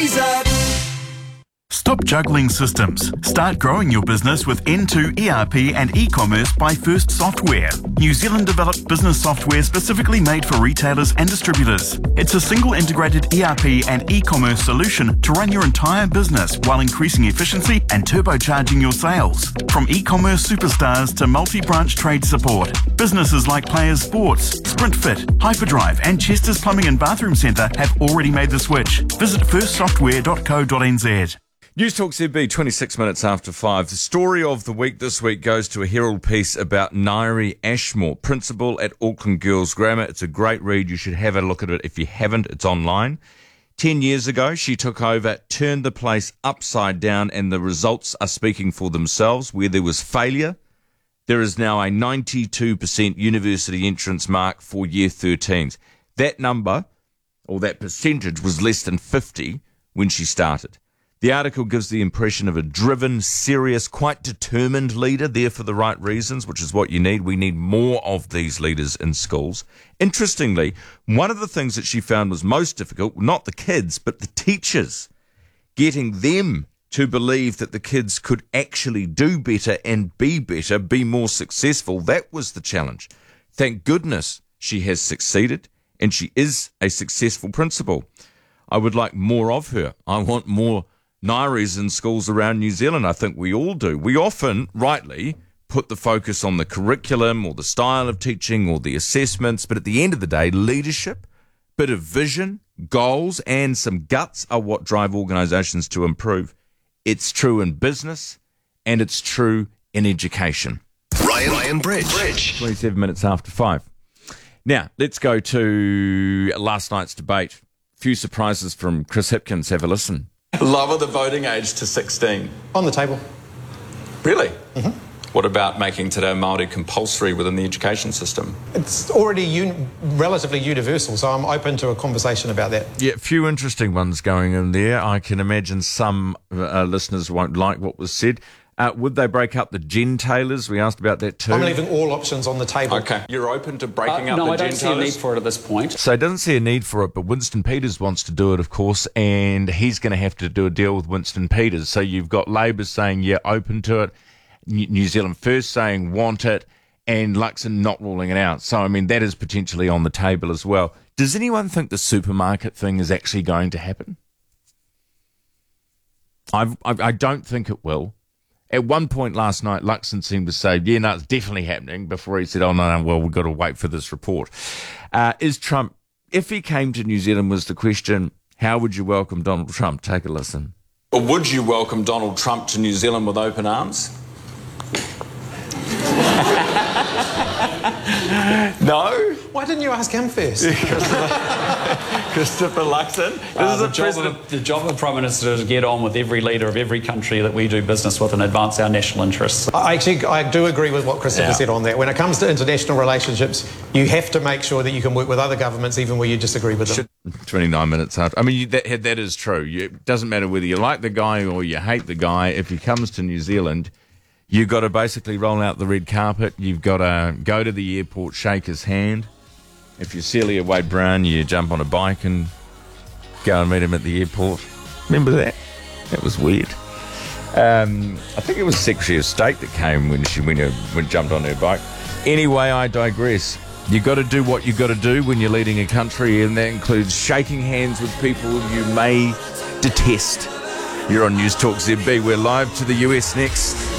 Stop juggling systems. Start growing your business with N2 ERP and e-commerce by First Software. New Zealand developed business software specifically made for retailers and distributors. It's a single integrated ERP and e-commerce solution to run your entire business while increasing efficiency and turbocharging your sales. From e-commerce superstars to multi-branch trade support, businesses like Players Sports, SprintFit, Hyperdrive and Chester's Plumbing and Bathroom Centre have already made the switch. Visit firstsoftware.co.nz. News Talk ZB, 26 minutes after 5. The story of the week this week goes to a Herald piece about Nairi Ashmore, principal at Auckland Girls Grammar. It's a great read. You should have a look at it. If you haven't, it's online. 10 years ago, she took over, turned the place upside down, and the results are speaking for themselves. Where there was failure, there is now a 92% university entrance mark for Year 13s. That number, or that percentage, was less than 50 when she started. The article gives the impression of a driven, serious, quite determined leader, there for the right reasons, which is what you need. We need more of these leaders in schools. Interestingly, one of the things that she found was most difficult, not the kids, but the teachers, getting them to believe that the kids could actually do better and be better, be more successful. That was the challenge. Thank goodness she has succeeded, and she is a successful principal. I would like more of her. I want more Nairis in schools around New Zealand. I think we all do. We often, rightly, put the focus on the curriculum or the style of teaching or the assessments, but at the end of the day, leadership, bit of vision, goals, and some guts are what drive organisations to improve. It's true in business, and it's true in education. Ryan Bridge. 27 minutes after 5. Now, let's go to last night's debate. Few surprises from Chris Hipkins. Have a listen. Lower the voting age to 16. On the table. Really? Mm-hmm. What about making Te Reo Māori compulsory within the education system? It's already relatively universal, so I'm open to a conversation about that. Yeah, a few interesting ones going in there. I can imagine some listeners won't like what was said. Would they break up the gentailers? We asked about that too. I'm leaving all options on the table. Okay. You're open to breaking up the gentailers? No, I don't see a need for it at this point. So he doesn't see a need for it, but Winston Peters wants to do it, of course, and he's going to have to do a deal with Winston Peters. So you've got Labour saying, yeah, open to it, New Zealand First saying want it, and Luxon not ruling it out. So, I mean, that is potentially on the table as well. Does anyone think the supermarket thing is actually going to happen? I don't think it will. At one point last night, Luxon seemed to say, yeah, no, it's definitely happening, before he said, oh, no, well, we've got to wait for this report. Is Trump, if he came to New Zealand, was the question, how would you welcome Donald Trump? Take a listen. Or would you welcome Donald Trump to New Zealand with open arms? No? Why didn't you ask him first? Christopher Luxon. The job of the Prime Minister is to get on with every leader of every country that we do business with and advance our national interests. I do agree with what Christopher said on that. When it comes to international relationships, you have to make sure that you can work with other governments even where you disagree with them. 29 minutes after. I mean, that is true. It doesn't matter whether you like the guy or you hate the guy. If he comes to New Zealand, you've got to basically roll out the red carpet. You've got to go to the airport, shake his hand. If you're Celia Wade-Brown, you jump on a bike and go and meet him at the airport. Remember that? That was weird. I think it was Secretary of State that came when she jumped on her bike. Anyway, I digress. You've got to do what you've got to do when you're leading a country, and that includes shaking hands with people you may detest. You're on News Talk ZB. We're live to the US next.